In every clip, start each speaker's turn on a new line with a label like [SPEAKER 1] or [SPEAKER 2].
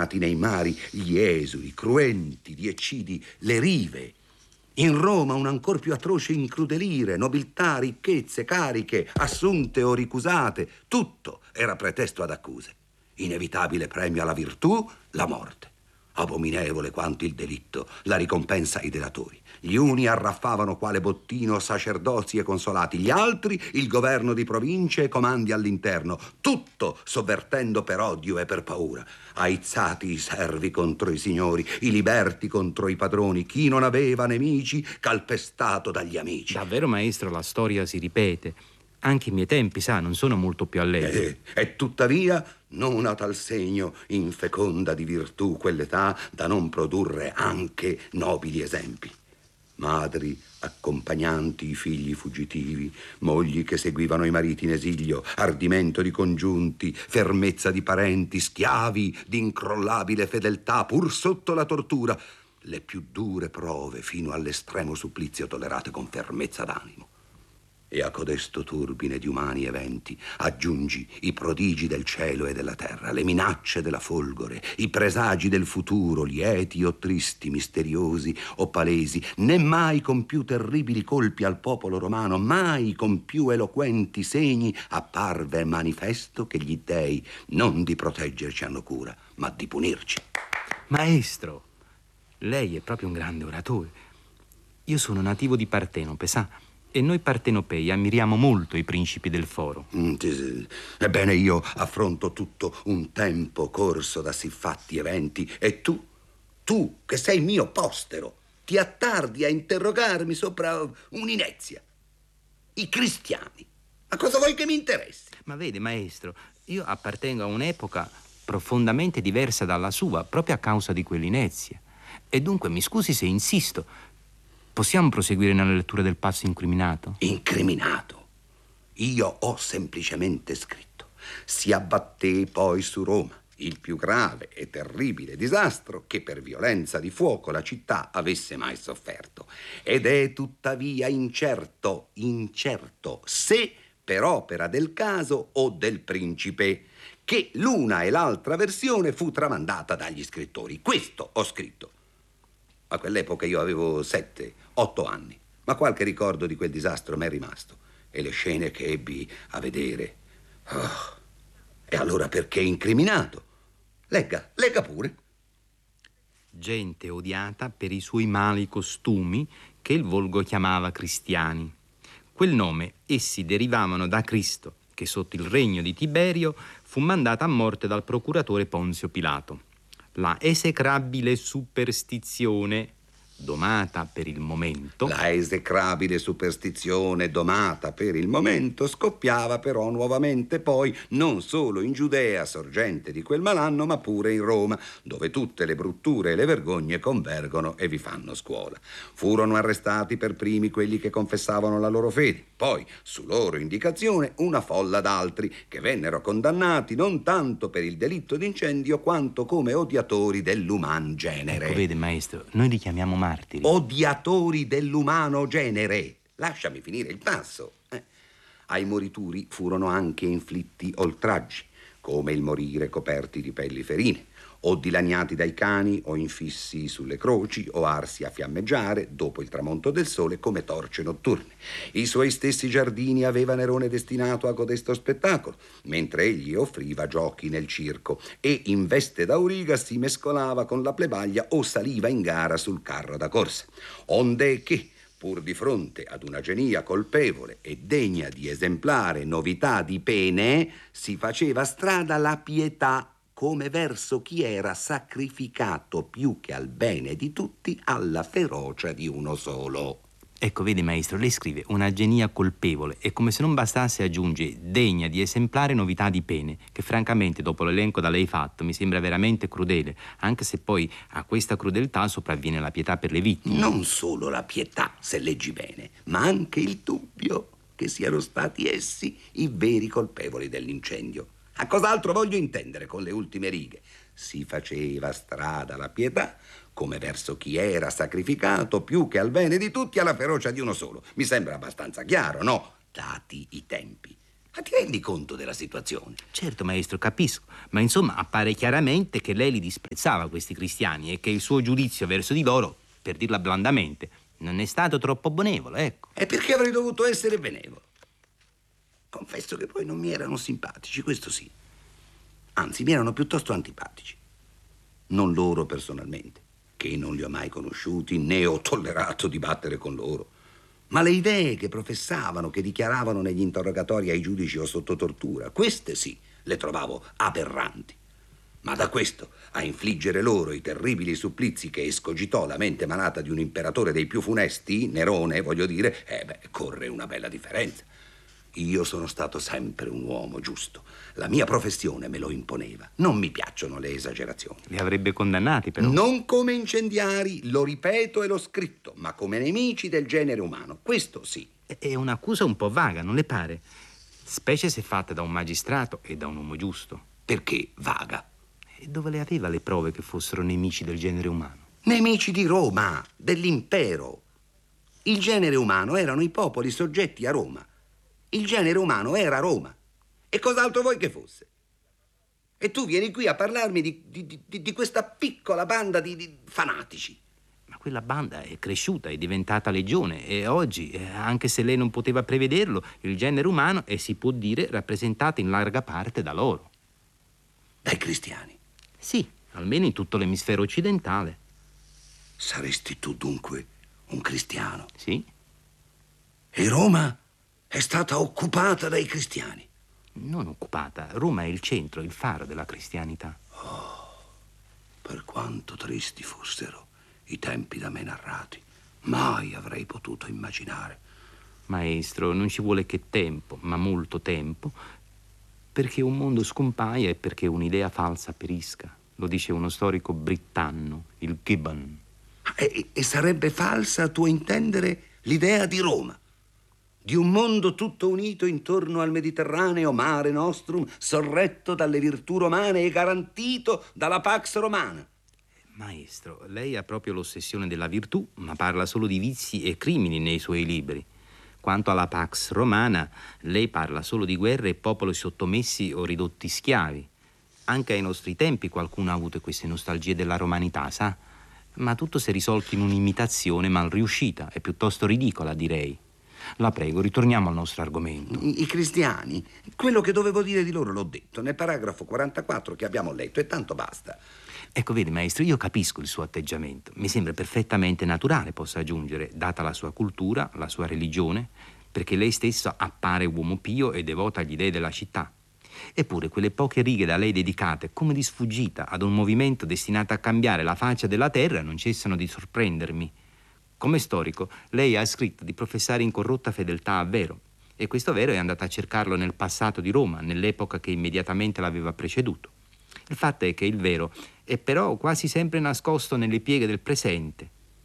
[SPEAKER 1] gettonati nei mari gli esuli, cruenti di eccidi le rive. In Roma un ancor più atroce incrudelire, nobiltà, ricchezze, cariche, assunte o ricusate, tutto era pretesto ad accuse. Inevitabile premio alla virtù, la morte. Abominevole quanto il delitto, la ricompensa ai delatori. Gli uni arraffavano quale bottino sacerdozi e consolati, gli altri il governo di province e comandi all'interno, tutto sovvertendo per odio e per paura. Aizzati i servi contro i signori, i liberti contro i padroni, chi non aveva nemici calpestato dagli amici.
[SPEAKER 2] Davvero, maestro, la storia si ripete. Anche i miei tempi, sa, non sono molto più allegri.
[SPEAKER 1] E tuttavia non a tal segno infeconda di virtù quell'età da non produrre anche nobili esempi. Madri accompagnanti i figli fuggitivi, mogli che seguivano i mariti in esilio, ardimento di congiunti, fermezza di parenti, schiavi di incrollabile fedeltà pur sotto la tortura, le più dure prove fino all'estremo supplizio tollerate con fermezza d'animo. E a codesto turbine di umani eventi aggiungi i prodigi del cielo e della terra, le minacce della folgore, i presagi del futuro, lieti o tristi, misteriosi o palesi, né mai con più terribili colpi al popolo romano, mai con più eloquenti segni apparve manifesto che gli dei non di proteggerci hanno cura, ma di punirci.
[SPEAKER 2] Maestro, lei è proprio un grande oratore. Io sono nativo di Partenope, sa? E noi partenopei ammiriamo molto i principi del foro.
[SPEAKER 1] Ebbene, io affronto tutto un tempo corso da siffatti eventi e tu che sei mio postero, ti attardi a interrogarmi sopra un'inezia. I cristiani. Ma cosa vuoi che mi interessi?
[SPEAKER 2] Ma vede, maestro, io appartengo a un'epoca profondamente diversa dalla sua, proprio a causa di quell'inezia. E dunque mi scusi se insisto. Possiamo proseguire nella lettura del passo incriminato?
[SPEAKER 1] Incriminato? Io ho semplicemente scritto: si abbatté poi su Roma il più grave e terribile disastro che per violenza di fuoco la città avesse mai sofferto. Ed è tuttavia incerto se per opera del caso o del principe, che l'una e l'altra versione fu tramandata dagli scrittori. Questo ho scritto. A quell'epoca io avevo 7-8 anni, ma qualche ricordo di quel disastro m'è rimasto e le scene che ebbi a vedere. E allora perché incriminato? Legga pure.
[SPEAKER 2] Gente odiata per i suoi mali costumi che il volgo chiamava cristiani. Quel nome essi derivavano da Cristo, che sotto il regno di Tiberio fu mandato a morte dal procuratore Ponzio Pilato. La esecrabile superstizione domata per il momento.
[SPEAKER 1] La esecrabile superstizione domata per il momento scoppiava però nuovamente poi non solo in Giudea, sorgente di quel malanno, ma pure in Roma, dove tutte le brutture e le vergogne convergono e vi fanno scuola. Furono arrestati per primi quelli che confessavano la loro fede, poi, su loro indicazione, una folla d'altri che vennero condannati non tanto per il delitto d'incendio quanto come odiatori dell'uman genere.
[SPEAKER 2] Ecco, vede, maestro, noi li chiamiamo martiri.
[SPEAKER 1] Odiatori dell'umano genere. Lasciami finire il passo. Ai morituri furono anche inflitti oltraggi, come il morire coperti di pelli ferine, o dilaniati dai cani, o infissi sulle croci, o arsi a fiammeggiare dopo il tramonto del sole come torce notturne. I suoi stessi giardini aveva Nerone destinato a codesto spettacolo, mentre egli offriva giochi nel circo e in veste d'auriga si mescolava con la plebaglia o saliva in gara sul carro da corsa. Onde che, pur di fronte ad una genia colpevole e degna di esemplare novità di pene, si faceva strada la pietà come verso chi era sacrificato più che al bene di tutti alla ferocia di uno solo.
[SPEAKER 2] Ecco, vedi, maestro, lei scrive una genia colpevole e come se non bastasse aggiunge degna di esemplare novità di pene, che francamente dopo l'elenco da lei fatto mi sembra veramente crudele, anche se poi a questa crudeltà sopravviene la pietà per le vittime.
[SPEAKER 1] Non solo la pietà, se leggi bene, ma anche il dubbio che siano stati essi i veri colpevoli dell'incendio. A cos'altro voglio intendere con le ultime righe? Si faceva strada la pietà come verso chi era sacrificato più che al bene di tutti alla ferocia di uno solo. Mi sembra abbastanza chiaro, no? Dati i tempi. Ma ti rendi conto della situazione?
[SPEAKER 2] Certo, maestro, capisco, ma insomma appare chiaramente che lei li disprezzava questi cristiani e che il suo giudizio verso di loro, per dirla blandamente, non è stato troppo benevolo, ecco.
[SPEAKER 1] E perché avrei dovuto essere benevolo? Confesso che poi non mi erano simpatici, questo sì. Anzi, mi erano piuttosto antipatici. Non loro personalmente, che non li ho mai conosciuti, né ho tollerato dibattere con loro, ma le idee che professavano, che dichiaravano negli interrogatori ai giudici o sotto tortura, queste sì, le trovavo aberranti. Ma da questo a infliggere loro i terribili supplizi che escogitò la mente malata di un imperatore dei più funesti, Nerone, voglio dire, corre una bella differenza. Io sono stato sempre un uomo giusto. La mia professione me lo imponeva. Non mi piacciono le esagerazioni.
[SPEAKER 2] Li avrebbe condannati, però.
[SPEAKER 1] Non come incendiari, lo ripeto e l'ho scritto, ma come nemici del genere umano. Questo sì.
[SPEAKER 2] È un'accusa un po' vaga, non le pare? Specie se fatta da un magistrato e da un uomo giusto.
[SPEAKER 1] Perché vaga?
[SPEAKER 2] E dove le aveva le prove che fossero nemici del genere umano?
[SPEAKER 1] Nemici di Roma, dell'impero. Il genere umano erano i popoli soggetti a Roma. Il genere umano era Roma. E cos'altro vuoi che fosse? E tu vieni qui a parlarmi di questa piccola banda di fanatici.
[SPEAKER 2] Ma quella banda è cresciuta, è diventata legione e oggi, anche se lei non poteva prevederlo, il genere umano è, si può dire, rappresentato in larga parte da loro.
[SPEAKER 1] Dai cristiani?
[SPEAKER 2] Sì, almeno in tutto l'emisfero occidentale.
[SPEAKER 1] Saresti tu dunque un cristiano?
[SPEAKER 2] Sì.
[SPEAKER 1] E Roma è stata occupata dai cristiani?
[SPEAKER 2] Non occupata. Roma è il centro, il faro della cristianità.
[SPEAKER 1] Oh, per quanto tristi fossero i tempi da me narrati, mai avrei potuto immaginare.
[SPEAKER 2] Maestro, non ci vuole che tempo, ma molto tempo, perché un mondo scompaia e perché un'idea falsa perisca. Lo dice uno storico britanno, il Gibbon.
[SPEAKER 1] E sarebbe falsa, a tuo intendere, l'idea di Roma? Di un mondo tutto unito intorno al Mediterraneo Mare Nostrum, sorretto dalle virtù romane e garantito dalla Pax Romana.
[SPEAKER 2] Maestro, lei ha proprio l'ossessione della virtù, ma parla solo di vizi e crimini nei suoi libri. Quanto alla Pax Romana, lei parla solo di guerre e popoli sottomessi o ridotti schiavi. Anche ai nostri tempi qualcuno ha avuto queste nostalgie della romanità, sa? Ma tutto si è risolto in un'imitazione mal riuscita e piuttosto ridicola, direi. La prego, ritorniamo al nostro argomento.
[SPEAKER 1] I cristiani, quello che dovevo dire di loro l'ho detto nel paragrafo 44 che abbiamo letto e tanto basta.
[SPEAKER 2] Ecco, vedi, maestro, io capisco il suo atteggiamento. Mi sembra perfettamente naturale, posso aggiungere, data la sua cultura, la sua religione, perché lei stesso appare uomo pio e devoto agli dei della città. Eppure quelle poche righe da lei dedicate, come di sfuggita, ad un movimento destinato a cambiare la faccia della terra, non cessano di sorprendermi. Come storico, lei ha scritto di professare incorrotta fedeltà a Vero, e questo Vero è andato a cercarlo nel passato di Roma, nell'epoca che immediatamente l'aveva preceduto. Il fatto è che il Vero è però quasi sempre nascosto nelle pieghe del presente.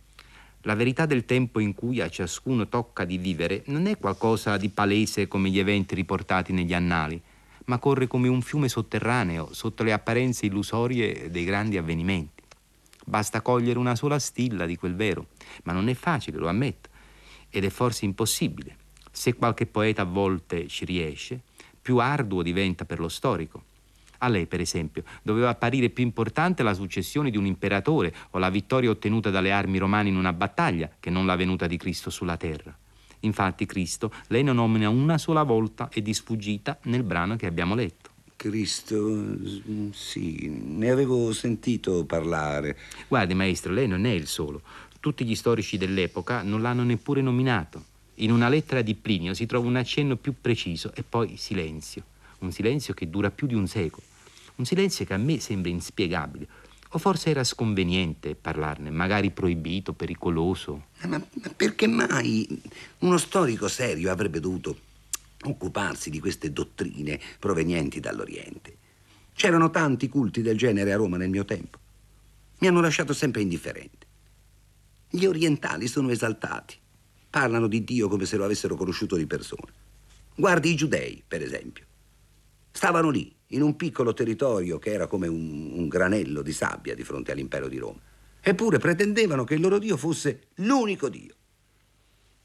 [SPEAKER 2] La verità del tempo in cui a ciascuno tocca di vivere non è qualcosa di palese come gli eventi riportati negli annali, ma corre come un fiume sotterraneo sotto le apparenze illusorie dei grandi avvenimenti. Basta cogliere una sola stilla di quel Vero, ma non è facile, lo ammetto, ed è forse impossibile. Se qualche poeta a volte ci riesce, più arduo diventa per lo storico. A lei, per esempio, doveva apparire più importante la successione di un imperatore o la vittoria ottenuta dalle armi romane in una battaglia che non la venuta di Cristo sulla terra. Infatti Cristo lei non nomina una sola volta e di sfuggita nel brano che abbiamo letto.
[SPEAKER 1] Cristo, sì, ne avevo sentito parlare.
[SPEAKER 2] Guardi, maestro, lei non è il solo. Tutti gli storici dell'epoca non l'hanno neppure nominato. In una lettera di Plinio si trova un accenno più preciso e poi silenzio. Un silenzio che dura più di un secolo. Un silenzio che a me sembra inspiegabile. O forse era sconveniente parlarne, magari proibito, pericoloso.
[SPEAKER 1] Ma perché mai uno storico serio avrebbe dovuto occuparsi di queste dottrine provenienti dall'Oriente? C'erano tanti culti del genere a Roma nel mio tempo. Mi hanno lasciato sempre indifferente. Gli orientali sono esaltati. Parlano di Dio come se lo avessero conosciuto di persona. Guardi i giudei, per esempio. Stavano lì, in un piccolo territorio che era come un granello di sabbia di fronte all'impero di Roma. Eppure pretendevano che il loro Dio fosse l'unico Dio.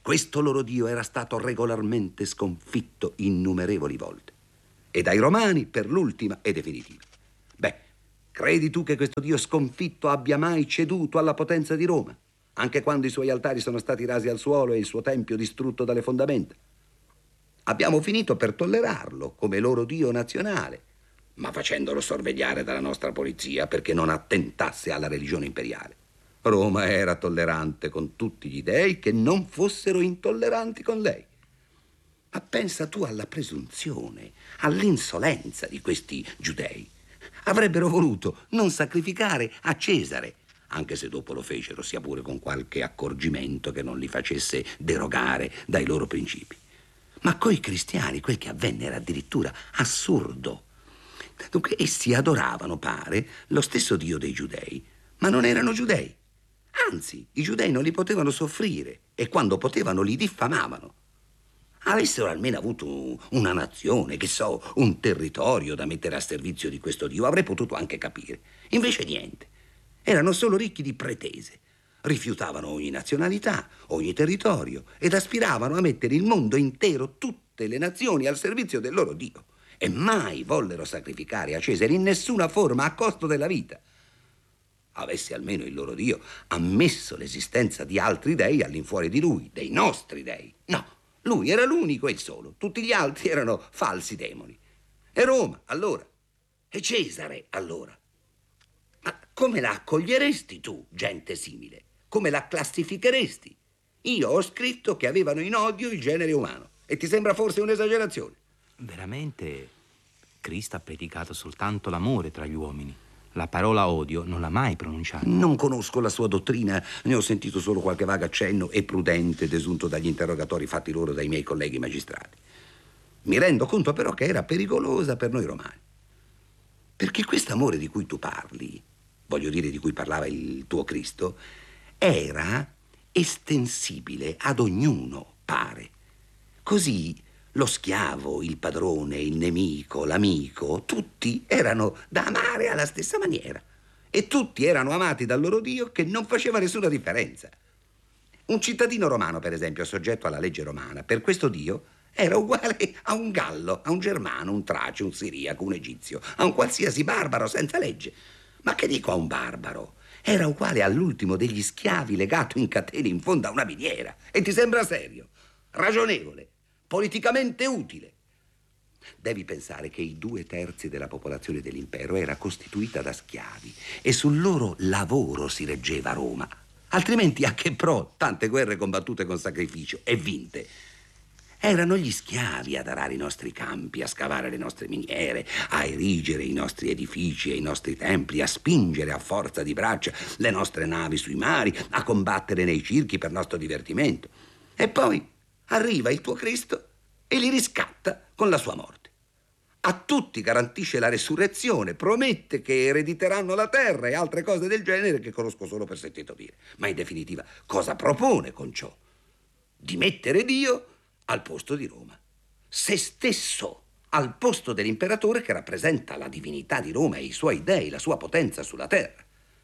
[SPEAKER 1] Questo loro Dio era stato regolarmente sconfitto innumerevoli volte. E dai Romani per l'ultima e definitiva. Beh, credi tu che questo Dio sconfitto abbia mai ceduto alla potenza di Roma? Anche quando i suoi altari sono stati rasi al suolo e il suo tempio distrutto dalle fondamenta? Abbiamo finito per tollerarlo come loro Dio nazionale, ma facendolo sorvegliare dalla nostra polizia perché non attentasse alla religione imperiale. Roma era tollerante con tutti gli dei che non fossero intolleranti con lei. Ma pensa tu alla presunzione, all'insolenza di questi giudei. Avrebbero voluto non sacrificare a Cesare, anche se dopo lo fecero, sia pure con qualche accorgimento che non li facesse derogare dai loro principi. Ma coi cristiani quel che avvenne era addirittura assurdo. Dunque essi adoravano, pare, lo stesso Dio dei giudei, ma non erano giudei. Anzi, i giudei non li potevano soffrire e quando potevano li diffamavano. Avessero almeno avuto una nazione, che so, un territorio da mettere a servizio di questo Dio, avrei potuto anche capire. Invece niente. Erano solo ricchi di pretese. Rifiutavano ogni nazionalità, ogni territorio ed aspiravano a mettere il mondo intero, tutte le nazioni, al servizio del loro Dio. E mai vollero sacrificare a Cesare in nessuna forma a costo della vita. Avesse almeno il loro Dio ammesso l'esistenza di altri dei all'infuori di lui, dei nostri dei. No, lui era l'unico e il solo. Tutti gli altri erano falsi demoni. E Roma, allora? E Cesare, allora? Ma come la accoglieresti tu, gente simile? Come la classificheresti? Io ho scritto che avevano in odio il genere umano. E ti sembra forse un'esagerazione?
[SPEAKER 2] Veramente, Cristo ha predicato soltanto l'amore tra gli uomini. La parola odio non l'ha mai pronunciata.
[SPEAKER 1] Non conosco la sua dottrina, ne ho sentito solo qualche vago accenno e prudente desunto dagli interrogatori fatti loro dai miei colleghi magistrati. Mi rendo conto però che era pericolosa per noi romani. Perché quest'amore di cui tu parli, voglio dire di cui parlava il tuo Cristo, era estensibile ad ognuno, pare. Così lo schiavo, il padrone, il nemico, l'amico, tutti erano da amare alla stessa maniera. E tutti erano amati dal loro Dio che non faceva nessuna differenza. Un cittadino romano, per esempio, soggetto alla legge romana, per questo Dio era uguale a un gallo, a un germano, un trace, un siriaco, un egizio, a un qualsiasi barbaro senza legge. Ma che dico a un barbaro? Era uguale all'ultimo degli schiavi legato in catene in fondo a una miniera. E ti sembra serio, ragionevole, politicamente utile? Devi pensare che i 2/3 della popolazione dell'impero era costituita da schiavi e sul loro lavoro si reggeva Roma. Altrimenti a che pro tante guerre combattute con sacrificio e vinte? Erano gli schiavi ad arare i nostri campi, a scavare le nostre miniere, a erigere i nostri edifici e i nostri templi, a spingere a forza di braccia le nostre navi sui mari, a combattere nei circhi per nostro divertimento. E poi arriva il tuo Cristo e li riscatta con la sua morte. A tutti garantisce la resurrezione, promette che erediteranno la terra e altre cose del genere che conosco solo per sentito dire. Ma in definitiva, cosa propone con ciò? Di mettere Dio al posto di Roma. Se stesso al posto dell'imperatore che rappresenta la divinità di Roma e i suoi dei, la sua potenza sulla terra.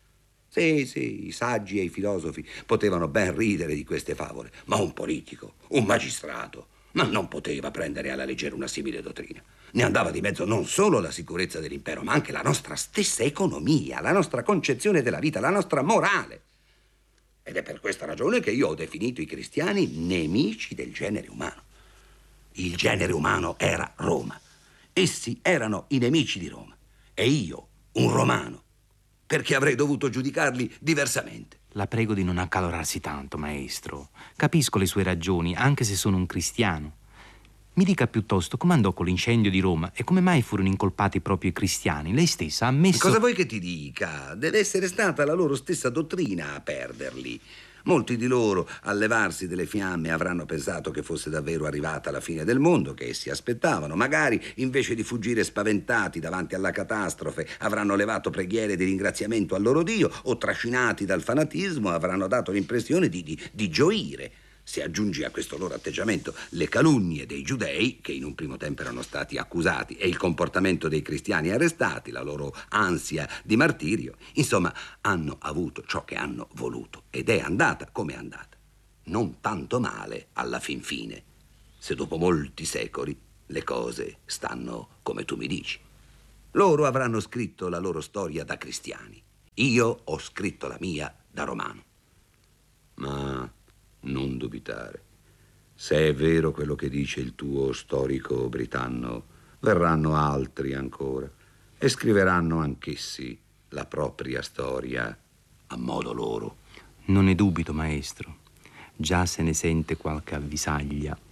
[SPEAKER 1] Sì, i saggi e i filosofi potevano ben ridere di queste favole, ma un politico, un magistrato, ma non poteva prendere alla leggera una simile dottrina. Ne andava di mezzo non solo la sicurezza dell'impero, ma anche la nostra stessa economia, la nostra concezione della vita, la nostra morale. Ed è per questa ragione che io ho definito i cristiani nemici del genere umano. Il genere umano era Roma. Essi erano i nemici di Roma. E io, un romano, perché avrei dovuto giudicarli diversamente.
[SPEAKER 2] La prego di non accalorarsi tanto, maestro. Capisco le sue ragioni, anche se sono un cristiano. Mi dica piuttosto come andò con l'incendio di Roma e come mai furono incolpati proprio i cristiani. Lei stessa ha ammesso...
[SPEAKER 1] Cosa vuoi che ti dica? Deve essere stata la loro stessa dottrina a perderli. Molti di loro, al levarsi delle fiamme, avranno pensato che fosse davvero arrivata la fine del mondo, che essi aspettavano. Magari, invece di fuggire spaventati davanti alla catastrofe, avranno levato preghiere di ringraziamento al loro Dio o, trascinati dal fanatismo, avranno dato l'impressione di gioire. Se aggiungi a questo loro atteggiamento le calunnie dei giudei, che in un primo tempo erano stati accusati, e il comportamento dei cristiani arrestati, la loro ansia di martirio, insomma, hanno avuto ciò che hanno voluto ed è andata come è andata. non tanto male alla fin fine, se dopo molti secoli le cose stanno come tu mi dici. Loro avranno scritto la loro storia da cristiani. Io ho scritto la mia da romano. Ma non dubitare. Se è vero quello che dice il tuo storico britanno, verranno altri ancora e scriveranno anch'essi la propria storia a modo loro.
[SPEAKER 2] Non ne dubito, maestro. Già se ne sente qualche avvisaglia.